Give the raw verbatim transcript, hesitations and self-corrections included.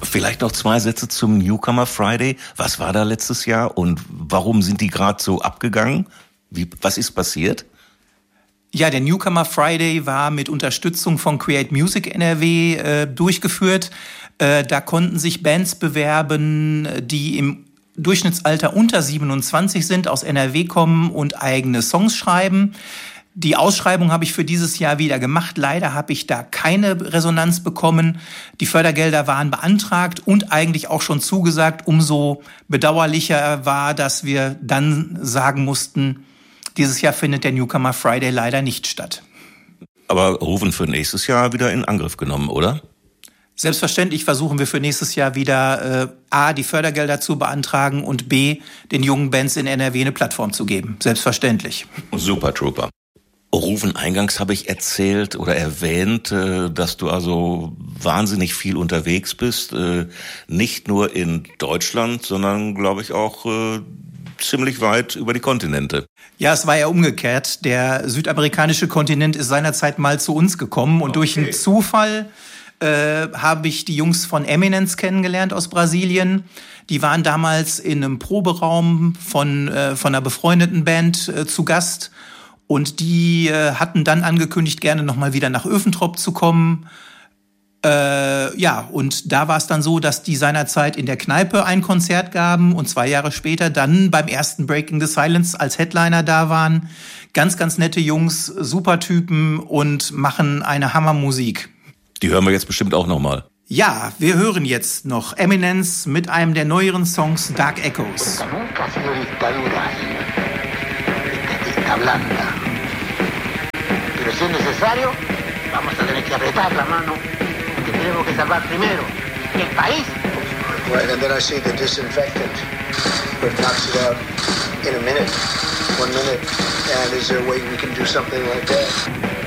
Vielleicht noch zwei Sätze zum Newcomer Friday. Was war da letztes Jahr und warum sind die gerade so abgegangen? Wie, was ist passiert? Ja, der Newcomer Friday war mit Unterstützung von Create Music N R W äh, durchgeführt. Äh, da konnten sich Bands bewerben, die im Durchschnittsalter unter siebenundzwanzig sind, aus N R W kommen und eigene Songs schreiben. Die Ausschreibung habe ich für dieses Jahr wieder gemacht. Leider habe ich da keine Resonanz bekommen. Die Fördergelder waren beantragt und eigentlich auch schon zugesagt. Umso bedauerlicher war, dass wir dann sagen mussten, dieses Jahr findet der Newcomer Friday leider nicht statt. Aber rufen für nächstes Jahr wieder in Angriff genommen, oder? Selbstverständlich versuchen wir für nächstes Jahr wieder äh, A, die Fördergelder zu beantragen und B, den jungen Bands in N R W eine Plattform zu geben. Selbstverständlich. Super Trooper. Rufen, eingangs habe ich erzählt oder erwähnt, dass du also wahnsinnig viel unterwegs bist. Nicht nur in Deutschland, sondern, glaube ich, auch ziemlich weit über die Kontinente. Ja, es war ja umgekehrt. Der südamerikanische Kontinent ist seinerzeit mal zu uns gekommen und okay. durch einen Zufall äh, habe ich die Jungs von Eminence kennengelernt aus Brasilien. Die waren damals in einem Proberaum von, äh, von einer befreundeten Band äh, zu Gast. Und die äh, hatten dann angekündigt, gerne nochmal wieder nach Öventrop zu kommen. Äh, ja, und da war es dann so, dass die seinerzeit in der Kneipe ein Konzert gaben und zwei Jahre später dann beim ersten Breaking the Silence als Headliner da waren. Ganz, ganz nette Jungs, super Typen und machen eine Hammermusik. Die hören wir jetzt bestimmt auch nochmal. Ja, wir hören jetzt noch Eminence mit einem der neueren Songs Dark Echoes. Blanda. Pero si es necesario, vamos a tener que apretar la mano, porque tenemos que salvar primero el país. Right, and then I see the disinfectant, but it knocks it out in a minute, one minute. And is there a way we can do something like that?